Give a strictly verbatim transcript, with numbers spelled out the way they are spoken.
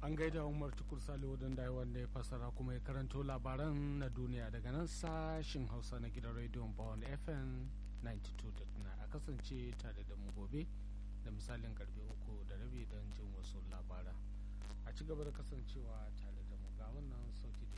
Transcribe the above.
An gaida Umar Tukur Salihu da wanda ya fassara kuma ya karanto labaran na duniya daga nan sashin Hausa na gidan rediyon Bawon F M ninety two point nine. A kasance tare da mu gobe da misalin karfe uku da rabi don jin wasu labara. A ci gaba da kasancewa tare da mu ga wannan sauti